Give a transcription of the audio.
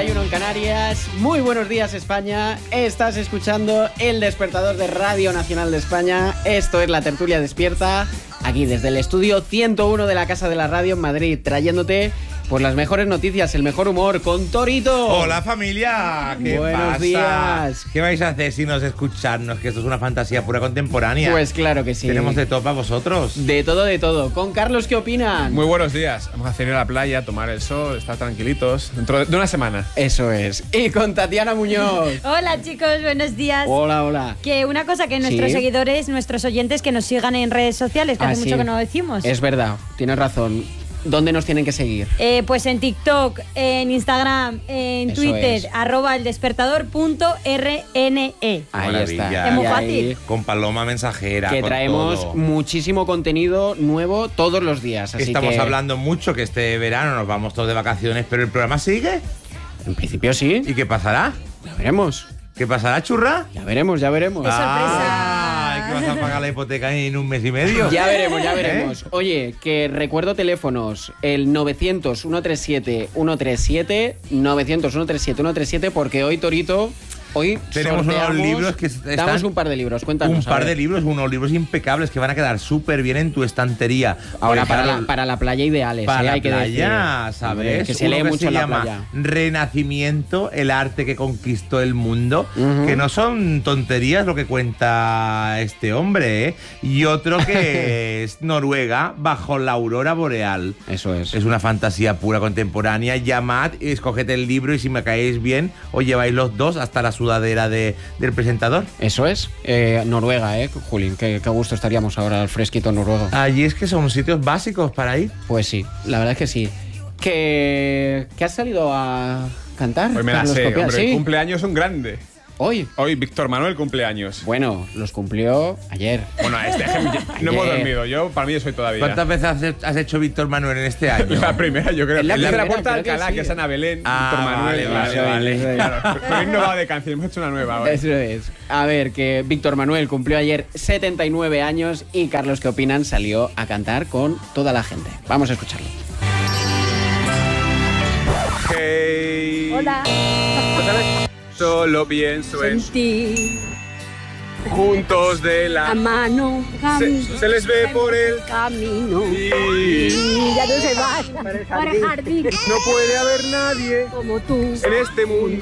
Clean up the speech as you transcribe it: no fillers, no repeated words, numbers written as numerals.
9:31 en Canarias. Muy buenos días, España. Estás escuchando El Despertador de Radio Nacional de España. Esto es La Tertulia Despierta, aquí desde el estudio 101 de la Casa de la Radio en Madrid, trayéndote pues las mejores noticias, el mejor humor con Torito. Hola, familia. ¿Qué Buenos pasa? días. ¿Qué vais a hacer si nos escucharnos? Que esto es una fantasía pura contemporánea. Pues claro que sí. Tenemos de todo para vosotros. De todo, de todo. Con Carlos, ¿qué opinan? Muy buenos días. Vamos a hacer ir a la playa, tomar el sol, estar tranquilitos. Dentro de una semana. Eso es. Y con Tatiana Muñoz. Hola chicos, buenos días. Hola, hola. Que una cosa que nuestros seguidores, nuestros oyentes que nos sigan en redes sociales, que hace mucho que no lo decimos. Es verdad, tienes razón. ¿Dónde nos tienen que seguir? Pues en TikTok, en Instagram, en Eso Twitter, es. @eldespertador.rne. Ahí está. Es muy Y fácil. ahí Con paloma mensajera. que con traemos todo. muchísimo contenido nuevo todos los días. Así Estamos que, hablando mucho que este verano nos vamos todos de vacaciones, pero el programa sigue. En principio sí. ¿Y qué pasará? Ya veremos. ¿Qué pasará, churra? Ya veremos, ya veremos. ¡Qué sorpresa! Ay, que vas a pagar la hipoteca en un mes y medio. Ya veremos, ya veremos. Oye, que recuerdo teléfonos, el 900-137-137, 900-137-137, porque hoy, Torito, hoy Tenemos unos sorteamos- libros que damos están- un par de libros, cuéntanos. Un a par ver. de libros, unos libros impecables que van a quedar súper bien en tu estantería. Ahora, Por para ejemplo, la playa ideales, para la hay que playa, decir. ¿sabes? Que se Uno lee mucho se en la llama playa. Renacimiento, el arte que conquistó el mundo, Ujú. que no son tonterías lo que cuenta este hombre, ¿eh? Y otro que es Noruega bajo la aurora boreal. Eso es. Es una fantasía pura contemporánea. Llamad y escoged el libro y si me caéis bien, os lleváis los dos hasta la sudadera del presentador. Eso es. Noruega, Julín. Qué gusto estaríamos ahora al fresquito noruego. Allí es que son sitios básicos para ir. Pues sí, la verdad es que sí. ¿Que has salido a cantar? Hoy me la Carlos sé, Copias? hombre. ¿Sí? El cumpleaños es un grande. Hoy. Hoy Víctor Manuel cumpleaños. Bueno, los cumplió ayer. Bueno, no hemos Ayer. dormido. Yo, para mí, soy todavía. ¿Cuántas veces has hecho Víctor Manuel en este año? La primera, yo creo. Es la Es la primera, puerta de creo que Alcalá, sí. que es Ana Belén, Ah, Víctor Manuel. vale. Claro, pero he innovado de canción, hemos hecho una nueva ahora. Eso es. A ver, que Víctor Manuel cumplió ayer 79 años y Carlos, ¿qué opinan? Salió a cantar con toda la gente. Vamos a escucharlo. Hey. Hola. Solo pienso en Sentí juntos de la la... mano. Se les ve por el... camino. Y Ya no se va. Por el jardín. no puede haber nadie Como tú. en este mundo